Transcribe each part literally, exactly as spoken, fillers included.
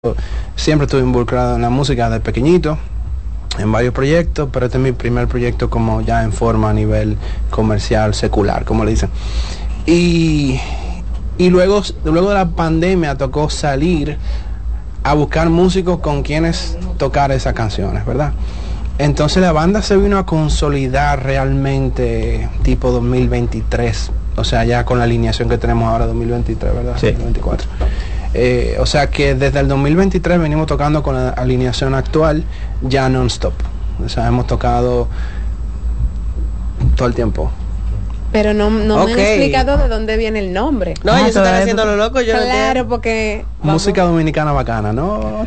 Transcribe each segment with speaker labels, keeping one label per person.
Speaker 1: siempre estuve involucrado en la música desde pequeñito, en varios proyectos, pero este es mi primer proyecto como ya en forma a nivel comercial, secular, como le dicen. Y, y luego, luego de la pandemia tocó salir a buscar músicos con quienes tocar esas canciones, ¿verdad? Entonces la banda se vino a consolidar realmente tipo dos mil veintitrés, o sea, ya con la alineación que tenemos ahora, dos mil veintitrés, ¿verdad?
Speaker 2: Sí.
Speaker 1: dos mil veinticuatro. Eh, o sea que desde el dos mil veintitrés venimos tocando con la alineación actual ya non-stop. O sea, hemos tocado todo el tiempo.
Speaker 3: Pero no, no
Speaker 4: Okay.
Speaker 3: me han explicado de dónde viene el nombre.
Speaker 4: No,
Speaker 2: Ah,
Speaker 4: ellos están
Speaker 2: todavía
Speaker 4: haciendo
Speaker 2: no-
Speaker 4: lo loco. Yo no
Speaker 3: Claro,
Speaker 4: entiendo.
Speaker 3: porque...
Speaker 1: Música dominicana bacana, ¿no?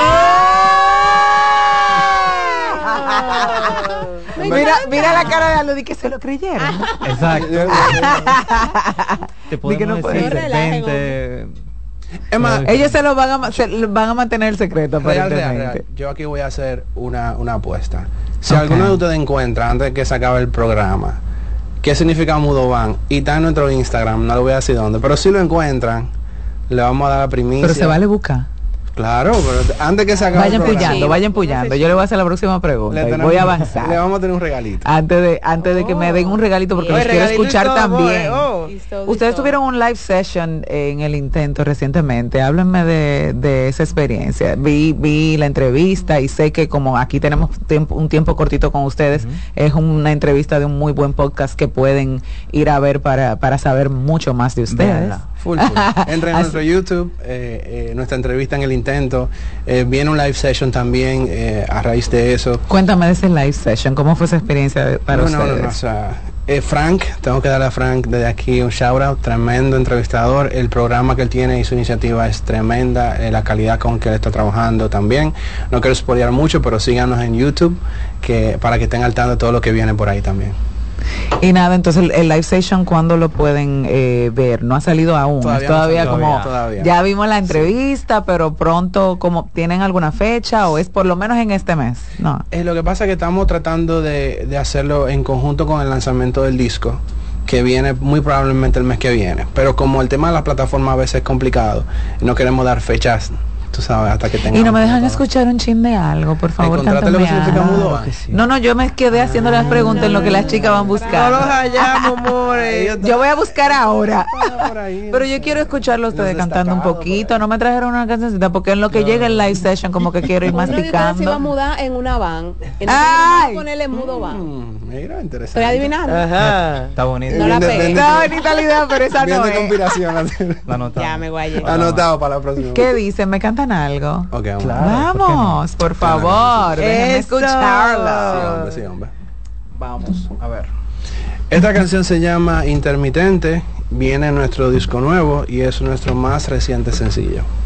Speaker 5: Mira, mira la cara de Aludi que se lo creyeron.
Speaker 2: Exacto. Te
Speaker 5: Di que
Speaker 2: podemos
Speaker 5: no puede
Speaker 2: decir
Speaker 3: ser.
Speaker 2: veinte.
Speaker 1: Es más,
Speaker 5: Ellos se lo van a ma- se lo van a mantener el secreto,
Speaker 1: real, real,
Speaker 5: aparentemente.
Speaker 1: real. Yo aquí voy a hacer una, una apuesta. Si
Speaker 5: Ok.
Speaker 1: alguno de ustedes encuentra antes de que se acabe el programa qué significa Mudo Van y está en nuestro Instagram, no lo voy a decir dónde, pero si lo encuentran, le vamos a dar la primicia.
Speaker 5: Pero se vale buscar.
Speaker 1: Claro, pero antes que se acabe
Speaker 5: Vayan
Speaker 1: el programa,
Speaker 5: puyando, vayan puyando. Yo le voy a hacer la próxima pregunta
Speaker 1: le
Speaker 5: y
Speaker 1: tenemos-
Speaker 5: voy a avanzar.
Speaker 1: Le vamos a tener un regalito.
Speaker 5: Antes de antes de que me den un regalito porque
Speaker 4: Oh,
Speaker 5: los quiero
Speaker 4: regalito y
Speaker 5: escuchar
Speaker 4: todo,
Speaker 5: también.
Speaker 4: oh.
Speaker 5: Ustedes tuvieron un live session en el intento recientemente. Háblenme de, de esa experiencia. Vi vi la entrevista y sé que como aquí tenemos tiempo, un tiempo cortito con ustedes, uh-huh. es una entrevista de un muy buen podcast que pueden ir a ver para, para saber mucho más de ustedes.
Speaker 1: Véanla. Full, full. Entren a nuestro YouTube, eh, eh, nuestra entrevista en el intento. Eh, viene un live session también eh, a raíz de eso.
Speaker 5: Cuéntame de ese live session. ¿Cómo fue esa experiencia para
Speaker 1: no, no,
Speaker 5: ustedes?
Speaker 1: no, no, o sea, eh, Frank, tengo que darle a Frank desde aquí un shout out, tremendo entrevistador. El programa que él tiene y su iniciativa es tremenda, eh, la calidad con que él está trabajando también. No quiero spoilear mucho, pero síganos en YouTube que para que estén al tanto de todo lo que viene por ahí también.
Speaker 5: Y nada, entonces el, el live session, ¿cuándo lo pueden eh, ver? No ha salido aún.
Speaker 1: Todavía
Speaker 5: es todavía
Speaker 1: no,
Speaker 5: como
Speaker 1: todavía, todavía.
Speaker 5: Ya vimos la entrevista, sí. Pero pronto, como ¿tienen alguna fecha o es por lo menos en este mes? No.
Speaker 1: Eh, lo que pasa es que estamos tratando de, de hacerlo en conjunto con el lanzamiento del disco, que viene muy probablemente el mes que viene. Pero como el tema de la plataforma a veces es complicado, no queremos dar fechas, tú sabes, hasta que tengamos.
Speaker 5: Y no me dejan escuchar un chin de algo, por favor.
Speaker 1: Encontrate lo que significa Mudo Van.
Speaker 5: No, no, yo me quedé haciendo las preguntas en lo que las chicas van
Speaker 4: No los
Speaker 5: buscando.
Speaker 4: hallamos, more.
Speaker 5: Yo voy a buscar ahora.
Speaker 1: Por ahí,
Speaker 5: Pero
Speaker 1: no
Speaker 5: yo
Speaker 1: sé.
Speaker 5: quiero escucharlo a ustedes
Speaker 1: Los
Speaker 5: cantando un
Speaker 1: destacados
Speaker 5: poquito.
Speaker 1: por ahí.
Speaker 5: No me trajeron una cancioncita porque en lo que
Speaker 1: No,
Speaker 5: llega el
Speaker 1: no.
Speaker 5: live session como que quiero ir
Speaker 3: Uno de ustedes se iba a
Speaker 5: masticando.
Speaker 3: mudar en una van. Entonces
Speaker 5: Ay.
Speaker 3: vamos a ponerle Mudo Van.
Speaker 1: Mm, mira, interesante.
Speaker 3: Estoy adivinando.
Speaker 4: Ajá.
Speaker 2: Está bonito.
Speaker 3: No la
Speaker 1: Bien de-
Speaker 3: pegué.
Speaker 1: bien de-
Speaker 5: No, ni tal idea, pero esa
Speaker 1: bien
Speaker 5: no
Speaker 1: de
Speaker 5: es.
Speaker 1: conspiración.
Speaker 2: La notamos.
Speaker 3: Ya me guayé.
Speaker 1: Anotado para la próxima.
Speaker 5: ¿Qué dicen? ¿Me cantan algo?
Speaker 1: Ok, vamos.
Speaker 2: Claro.
Speaker 5: Vamos, por favor, déjenme
Speaker 4: Eso.
Speaker 1: Sí,
Speaker 5: escucharlo.
Speaker 1: hombre, sí, hombre.
Speaker 2: Vamos, a ver.
Speaker 1: Esta canción se llama Intermitente, viene en nuestro disco nuevo y es nuestro más reciente sencillo.